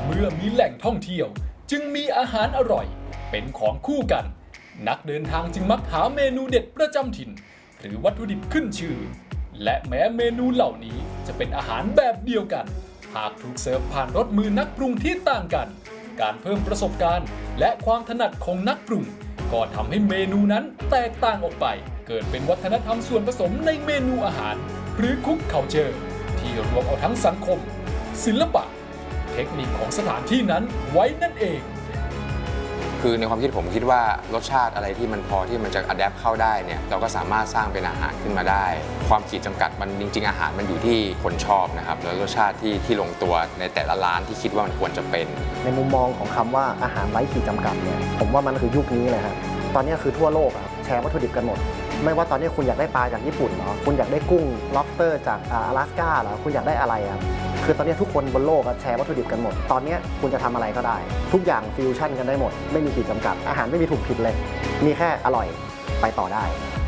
เมื่อมีแหล่งท่องเที่ยวจึงมีอาหารอร่อยเป็นของคู่กันนักเดินทางจึงมักหาเมนูเด็ดประจำถิ่นหรือวัตถุดิบขึ้นชื่อและแม้เมนูเหล่านี้จะเป็นอาหารแบบเดียวกันหากถูกเสิร์ฟผ่านรสมือนักปรุงที่ต่างกันการเพิ่มประสบการณ์และความถนัดของนักปรุงก็ทำให้เมนูนั้นแตกต่างออกไปเกิดเป็นวัฒนธรรมส่วนผสมในเมนูอาหารหรือคุกเคาเจอร์ที่รวมเอาทั้งสังคมศิลปะเทคนิคของสถานที่นั้นไว้นั่นเองคือในความคิดผมคิดว่ารสชาติอะไรที่มันพอที่มันจะอัดแอปเข้าได้เนี่ยเราก็สามารถสร้างเป็นอาหารขึ้นมาได้ความขีดจำกัดมันจริงๆอาหารมันอยู่ที่คนชอบนะครับแล้วรสชาติที่ลงตัวในแต่ละร้านที่คิดว่ามันควรจะเป็นในมุมมองของคำว่าอาหารไร้ขีดจำกัดเนี่ยผมว่ามันคือยุคนี้เลยครับตอนนี้คือทั่วโลกแชร์วัตถุดิบกันหมดไม่ว่าตอนนี้คุณอยากได้ปลาจากญี่ปุ่นเหรอคุณอยากได้กุ้ง lobster จาก阿拉斯ก้าเหรอคุณอยากได้อะไรคือตอนนี้ทุกคนบนโลกแชร์วัตถุดิบกันหมดตอนนี้คุณจะทำอะไรก็ได้ทุกอย่างฟิวชั่นกันได้หมดไม่มีขีดจำกัดอาหารไม่มีถูกผิดเลยมีแค่อร่อยไปต่อได้